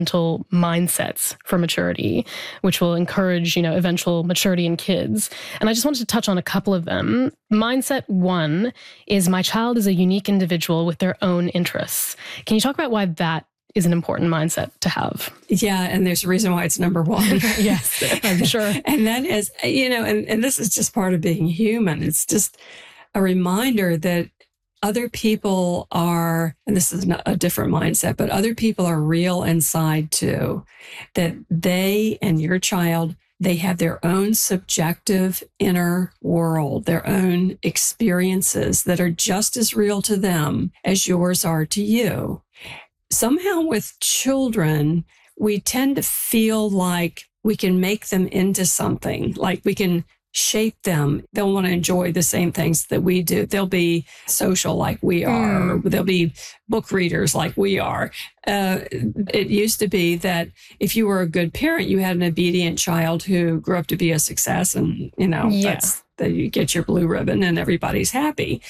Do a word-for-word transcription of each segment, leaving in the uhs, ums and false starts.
mindsets for maturity, which will encourage, you know, eventual maturity in kids. And I just wanted to touch on a couple of them. Mindset one is my child is a unique individual with their own interests. Can you talk about why that is an important mindset to have? Yeah, and there's a reason why it's number one. Yes, I'm sure. And that is, you know, and, and this is just part of being human. It's just a reminder that other people are, and this is not a different mindset, but other people are real inside too, that they and your child, they have their own subjective inner world, their own experiences that are just as real to them as yours are to you. Somehow with children, we tend to feel like we can make them into something, like we can shape them. They'll want to enjoy the same things that we do. They'll be social like we are. Mm. Or they'll be book readers like we are. Uh, it used to be that if you were a good parent, you had an obedient child who grew up to be a success, and, you know, yeah. that's that you get your blue ribbon and everybody's happy.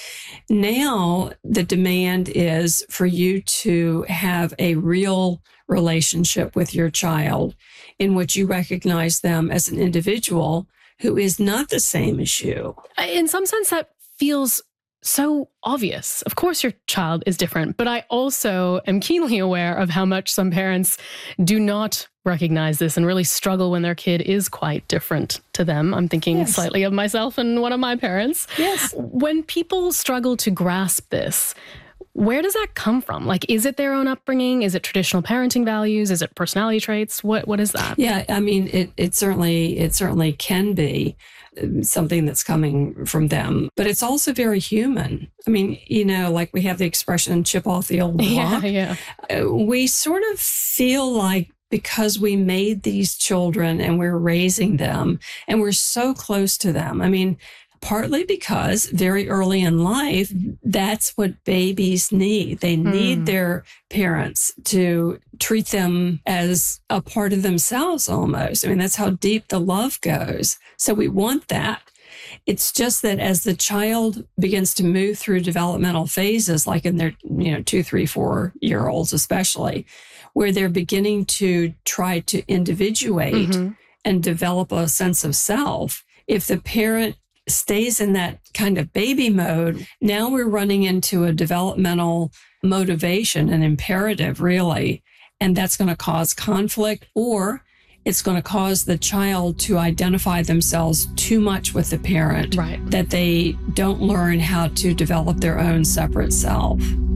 Now, the demand is for you to have a real relationship with your child in which you recognize them as an individual who is not the same as you. In some sense, that feels so obvious. Of course, your child is different, but I also am keenly aware of how much some parents do not recognize this and really struggle when their kid is quite different to them. I'm thinking yes. slightly of myself and one of my parents. Yes. When people struggle to grasp this, where does that come from? Like, is it their own upbringing? Is it traditional parenting values? Is it personality traits? What What is that? Yeah, I mean, it it certainly it certainly can be something that's coming from them, but it's also very human. I mean, you know, like we have the expression "chip off the old block." Yeah, yeah. We sort of feel like because we made these children and we're raising them and we're so close to them. I mean, partly because very early in life, that's what babies need. They need mm. their parents to treat them as a part of themselves almost. I mean, that's how deep the love goes. So we want that. It's just that as the child begins to move through developmental phases, like in their, you know, two, three, four year olds, especially, where they're beginning to try to individuate mm-hmm. and develop a sense of self, if the parent stays in that kind of baby mode, now we're running into a developmental motivation, an imperative, really. And that's going to cause conflict, or it's going to cause the child to identify themselves too much with the parent, right. that they don't learn how to develop their own separate self.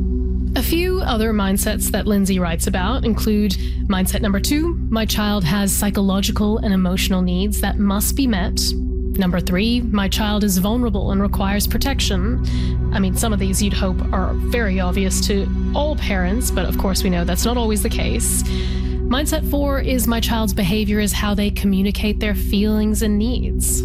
A few other mindsets that Lindsay writes about include mindset number two, my child has psychological and emotional needs that must be met. Number three, my child is vulnerable and requires protection. I mean, some of these you'd hope are very obvious to all parents, but of course we know that's not always the case. Mindset four is my child's behavior is how they communicate their feelings and needs.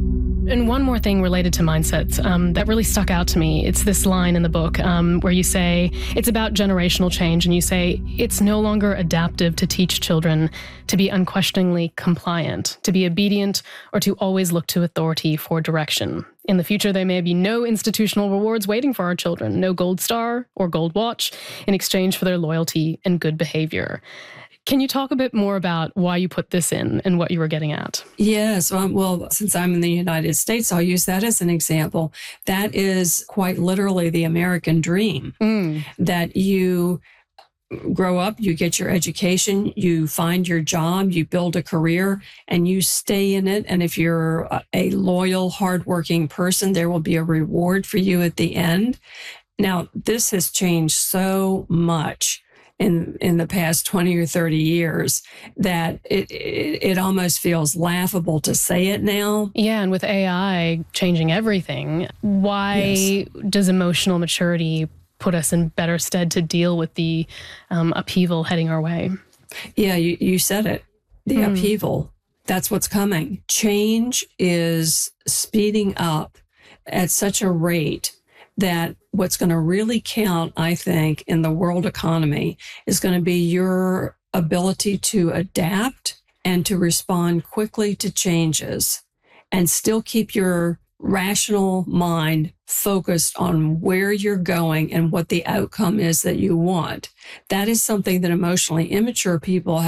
And one more thing related to mindsets um, that really stuck out to me. It's this line in the book um, where you say, it's about generational change. And you say, it's no longer adaptive to teach children to be unquestioningly compliant, to be obedient, or to always look to authority for direction. In the future, there may be no institutional rewards waiting for our children, no gold star or gold watch in exchange for their loyalty and good behavior. Can you talk a bit more about why you put this in and what you were getting at? Yes. Well, well, since I'm in the United States, I'll use that as an example. That is quite literally the American dream, mm. that you grow up, you get your education, you find your job, you build a career, and you stay in it. And if you're a loyal, hardworking person, there will be a reward for you at the end. Now, this has changed so much in in the past twenty or thirty years that it, it it almost feels laughable to say it now. Yeah, and with A I changing everything, why yes. does emotional maturity put us in better stead to deal with the um, upheaval heading our way? Yeah, you, you said it. The mm. upheaval, that's what's coming. Change is speeding up at such a rate that what's going to really count, I think, in the world economy is going to be your ability to adapt and to respond quickly to changes and still keep your rational mind focused on where you're going and what the outcome is that you want. That is something that emotionally immature people